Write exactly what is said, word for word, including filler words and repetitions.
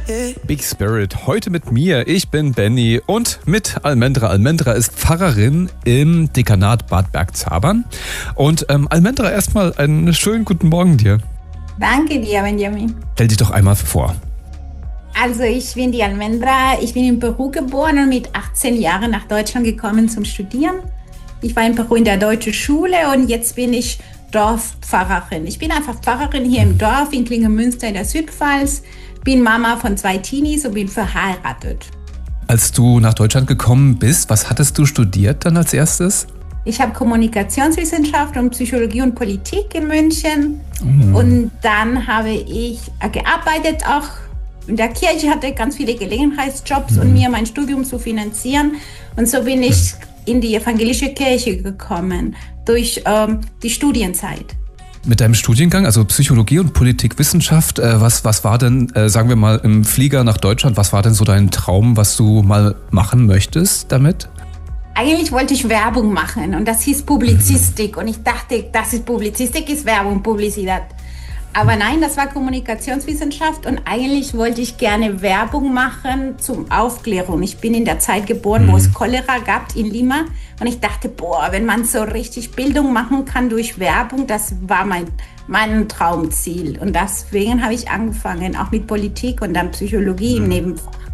Big Spirit, heute mit mir. Ich bin Benny und mit Almendra. Almendra ist Pfarrerin im Dekanat Bad Bergzabern. Und ähm, Almendra, erstmal einen schönen guten Morgen dir. Danke dir, Benjamin. Stell dich doch einmal vor. Also ich bin die Almendra, ich bin in Peru geboren und mit achtzehn Jahren nach Deutschland gekommen zum Studieren. Ich war in Peru in der deutschen Schule und jetzt bin ich Dorfpfarrerin. Ich bin einfach Pfarrerin hier im Dorf in Klingemünster in der Südpfalz. Bin Mama von zwei Teenies und bin verheiratet. Als du nach Deutschland gekommen bist, was hattest du studiert dann als erstes? Ich habe Kommunikationswissenschaft und Psychologie und Politik in München. Mhm. Und dann habe ich gearbeitet, auch in der Kirche, hatte ganz viele Gelegenheitsjobs, mhm. um mir mein Studium zu finanzieren. Und so bin ich in die evangelische Kirche gekommen, durch ähm, die Studienzeit. Mit deinem Studiengang, also Psychologie und Politikwissenschaft, äh, was, was war denn, äh, sagen wir mal, im Flieger nach Deutschland, was war denn so dein Traum, was du mal machen möchtest damit? Eigentlich wollte ich Werbung machen und das hieß Publizistik. Mhm. Und ich dachte, das ist Publizistik, ist Werbung, Publizität. Aber nein, das war Kommunikationswissenschaft und eigentlich wollte ich gerne Werbung machen zum Aufklärung. Ich bin in der Zeit geboren, mhm. wo es Cholera gab in Lima und ich dachte, boah, wenn man so richtig Bildung machen kann durch Werbung, das war mein, mein Traumziel. Und deswegen habe ich angefangen, auch mit Politik und dann Psychologie mhm. im Nebenfach.